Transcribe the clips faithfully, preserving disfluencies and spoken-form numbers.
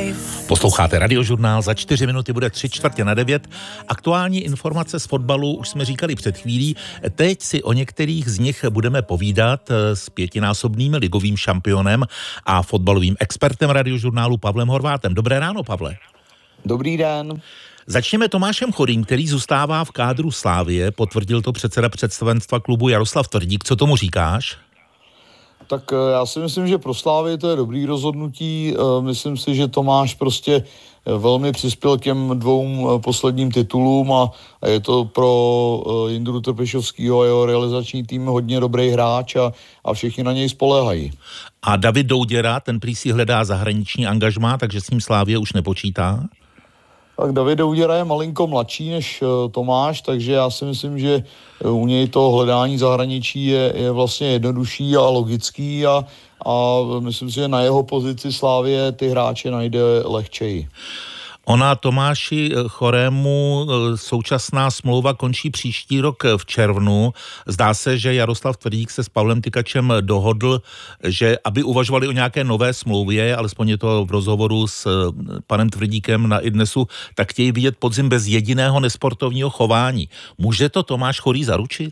Posloucháte Radiožurnál, za čtyři minuty bude tři čtvrtě na devět. Aktuální informace z fotbalu už jsme říkali před chvílí. Teď si o některých z nich budeme povídat s pětinásobným ligovým šampionem a fotbalovým expertem Radiožurnálu Pavlem Horvátem. Dobré ráno, Pavle. Dobrý den. Začněme Tomášem Chorým, který zůstává v kádru Slavie. Potvrdil to předseda představenstva klubu Jaroslav Tvrdík. Co tomu říkáš? Tak já si myslím, že pro Slavii to je dobrý rozhodnutí. Myslím si, že Tomáš prostě velmi přispěl k těm dvou posledním titulům a je to pro Jindru Trpišovskýho a jeho realizační tým hodně dobrý hráč a, a všichni na něj spoléhají. A David Douděra, ten prý si hledá zahraniční angažmá, takže s ním Slavie už nepočítá? Tak David Douděra je malinko mladší než Tomáš, takže já si myslím, že u něj to hledání zahraničí je, je vlastně jednodušší a logický a, a myslím si, že na jeho pozici Slavie ty hráče najde lehčeji. Ona Tomáši Chorému současná smlouva končí příští rok v červnu. Zdá se, že Jaroslav Tvrdík se s Pavlem Tykačem dohodl, že aby uvažovali o nějaké nové smlouvě, alespoň je to v rozhovoru s panem Tvrdíkem na iDnesu, tak chtějí vidět podzim bez jediného nesportovního chování. Může to Tomáš Chorý zaručit?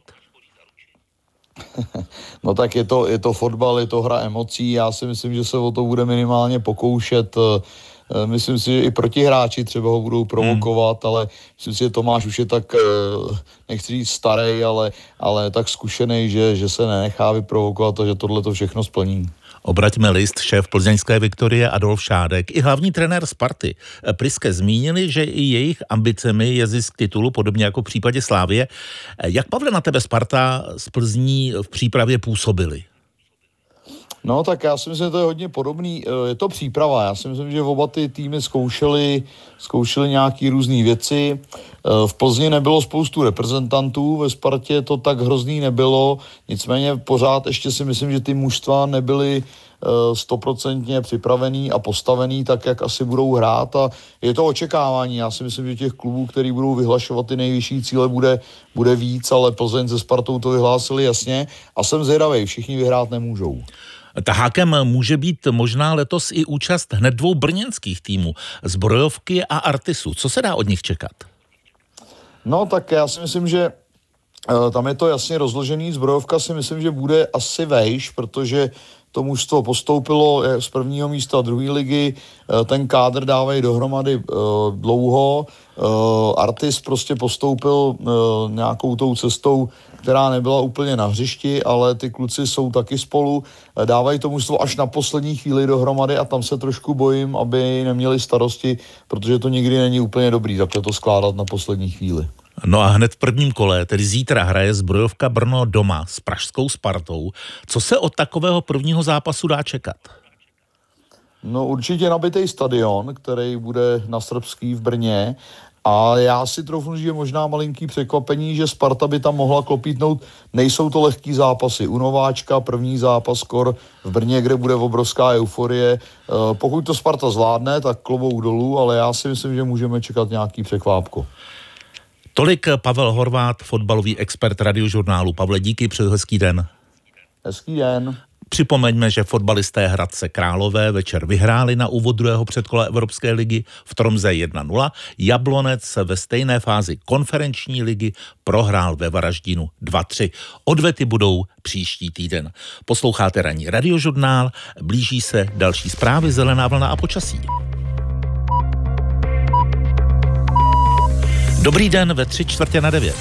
No tak je to, je to fotbal, je to hra emocí. Já si myslím, že se o to bude minimálně pokoušet. Myslím si, že i protihráči třeba ho budou provokovat, hmm. ale myslím si, že Tomáš už je tak, nechci říct starý, ale, ale tak zkušený, že, že se nenechá vyprovokovat a že tohle to všechno splní. Obraťme list, šéf plzeňské Viktorie Adolf Šádek i hlavní trenér Sparty Priske zmínili, že i jejich ambicemi je zisk titulu, podobně jako v případě Slavie. Jak, Pavle, na tebe Sparta z Plzní v přípravě působili? No tak já si myslím, že to je hodně podobný. Je to příprava. Já si myslím, že oba ty týmy zkoušeli, zkoušeli nějaký různý věci. V Plzni nebylo spoustu reprezentantů, ve Spartě to tak hrozný nebylo. Nicméně pořád ještě si myslím, že ty mužstva nebyly stoprocentně připravený a postavený tak, jak asi budou hrát a je to očekávání. Já si myslím, že těch klubů, který budou vyhlašovat ty nejvyšší cíle, bude, bude víc, ale Plzeň se Spartou to vyhlásili jasně a jsem zvědavej, všichni vyhrát nemůžou. Tahákem může být možná letos i účast hned dvou brněnských týmů, Zbrojovky a Artisu. Co se dá od nich čekat? No tak já si myslím, že uh, tam je to jasně rozložený. Zbrojovka si myslím, že bude asi vejš, protože to mužstvo postoupilo z prvního místa druhé ligy, ten kádr dávají dohromady dlouho. Artis prostě postoupil nějakou tou cestou, která nebyla úplně na hřišti, ale ty kluci jsou taky spolu. Dávají to mužstvo až na poslední chvíli dohromady a tam se trošku bojím, aby neměli starosti, protože to nikdy není úplně dobrý takhle to skládat na poslední chvíli. No a hned v prvním kole, tedy zítra, hraje Zbrojovka Brno doma s pražskou Spartou. Co se od takového prvního zápasu dá čekat? No určitě nabitý stadion, který bude na Srbský v Brně. A já si troufnu, že je možná malinký překvapení, že Sparta by tam mohla klopítnout. Nejsou to lehký zápasy. U nováčka první zápas skor v Brně, kde bude obrovská euforie. Pokud to Sparta zvládne, tak klobouk dolů, ale já si myslím, že můžeme čekat nějaký překvápko. Tolik Pavel Horvát, fotbalový expert Radiožurnálu. Pavle, díky, přeju hezký den. Hezký den. Připomeňme, že fotbalisté Hradce Králové večer vyhráli na úvod druhého předkola Evropské ligy v Tromze jedna nula. Jablonec ve stejné fázi konferenční ligy prohrál ve Varaždinu dva tři. Odvety budou příští týden. Posloucháte ranní Radiožurnál, blíží se další zprávy, zelená vlna a počasí. Dobrý den ve tři čtvrtě na devět.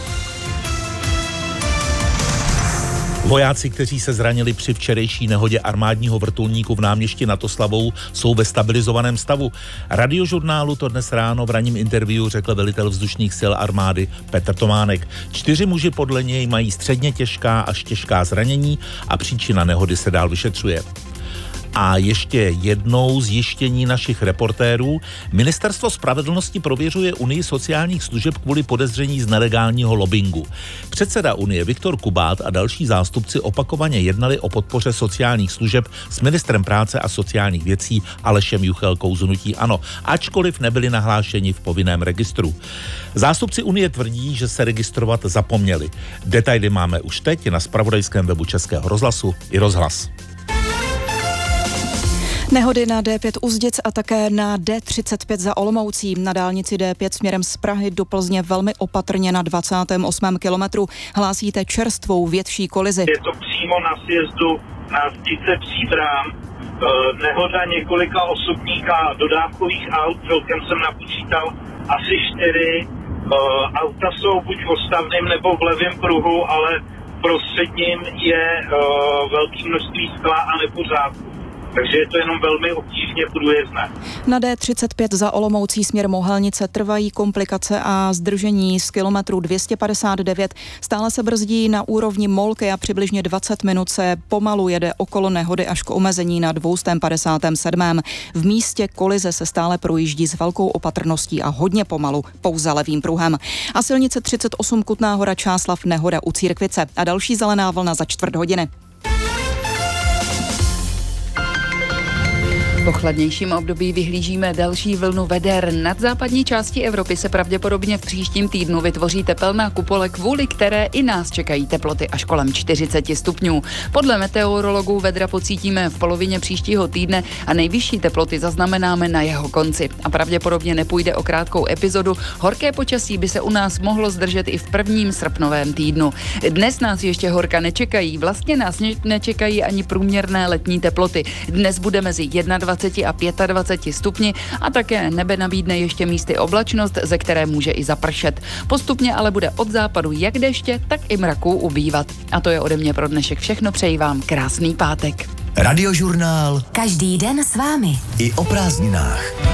Vojáci, kteří se zranili při včerejší nehodě armádního vrtulníku v náměstí nad Oslavou, jsou ve stabilizovaném stavu. Radiožurnálu to dnes ráno v ranním interview řekl velitel vzdušných sil armády Petr Tománek. Čtyři muži podle něj mají středně těžká až těžká zranění a příčina nehody se dál vyšetřuje. A ještě jednou zjištění našich reportérů. Ministerstvo spravedlnosti prověřuje Unii sociálních služeb kvůli podezření z nelegálního lobbingu. Předseda Unie Viktor Kubát a další zástupci opakovaně jednali o podpoře sociálních služeb s ministrem práce a sociálních věcí Alešem Juchelkou z hnutí ANO, ačkoliv nebyli nahlášeni v povinném registru. Zástupci Unie tvrdí, že se registrovat zapomněli. Detaily máme už teď na zpravodajském webu Českého rozhlasu i Rozhlas. Nehody na D pět u Zdic a také na D třicet pět za Olomoucí. Na dálnici D pět směrem z Prahy do Plzně velmi opatrně na dvacátém osmém kilometru. Hlásíte čerstvou větší kolizi. Je to přímo na sjezdu na Zdice Příbram. Nehoda několika osobních a dodávkových aut, celkem jsem napočítal asi čtyři. Auta jsou buď v odstavném nebo v levém pruhu, ale prostředním je velké množství skla a nepořádku. Takže je to jenom velmi obtížně průjezdné. Na D třicet pět za Olomoucí směr Mohelnice trvají komplikace a zdržení z kilometru dvě stě padesát devět. Stále se brzdí na úrovni Molky a přibližně dvacet minut se pomalu jede okolo nehody až k omezení na dvě stě padesát sedm. V místě kolize se stále projíždí s velkou opatrností a hodně pomalu, pouze levým pruhem. A silnice třicet osm Kutná Hora Čáslav nehoda u Církvice a další zelená vlna za čtvrt hodiny. Po chladnějším období vyhlížíme další vlnu veder. Nad západní části Evropy se pravděpodobně v příštím týdnu vytvoří tepelná kupole, kvůli které i nás čekají teploty až kolem čtyřicet stupňů. Podle meteorologů vedra pocítíme v polovině příštího týdne a nejvyšší teploty zaznamenáme na jeho konci. A pravděpodobně nepůjde o krátkou epizodu. Horké počasí by se u nás mohlo zdržet i v prvním srpnovém týdnu. Dnes nás ještě horka nečekají, vlastně nás nečekají ani průměrné letní teploty. Dnes bude mezi dvacet jedna a dvacet pět stupni a také nebe nabídne ještě místy oblačnost, ze které může i zapršet. Postupně ale bude od západu jak deště, tak i mraků ubývat. A to je ode mě pro dnešek všechno, přeji vám krásný pátek. Radiožurnál. Každý den s vámi. I o prázdninách.